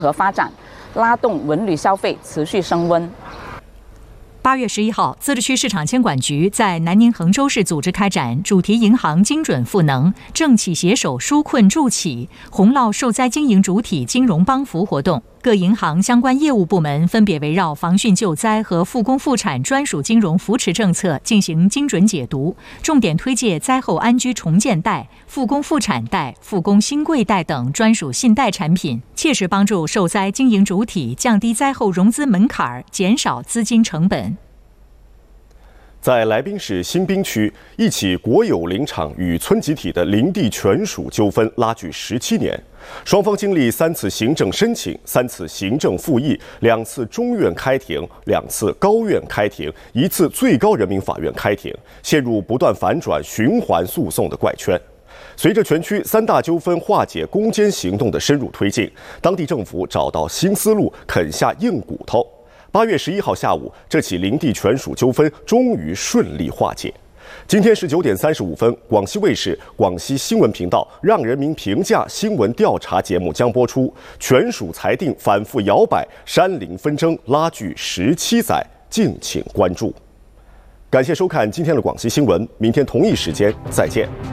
和发展，拉动文旅消费持续升温。 8月11号，自治区市场监管局在南宁衡州市组织开展主题银行精准赋能、政企携手纾困助企、洪涝受灾经营主体金融帮扶活动。各银行相关业务部门分别围绕防汛救灾和复工复产专属金融扶持政策进行精准解读，重点推介灾后安居重建贷、复工复产贷、复工新贵贷等专属信贷产品，切实帮助受灾经营主体降低灾后融资门槛，减少资金成本。 在来宾市新滨区，一起国有林场与村集体的林地权属纠纷拉锯17年，双方经历3次行政申请、3次行政复议、2次中院开庭、2次高院开庭、1次最高人民法院开庭，陷入不断反转、循环诉讼的怪圈。随着全区3大纠纷化解攻坚行动的深入推进，当地政府找到新思路，啃下硬骨头。8月11号下午，这起林地权属纠纷终于顺利化解。今天19点35分，广西卫视、广西新闻频道《让人民评价》新闻调查节目将播出。权属裁定反复摇摆，山林纷争拉锯17载，敬请关注。感谢收看今天的广西新闻，明天同一时间再见。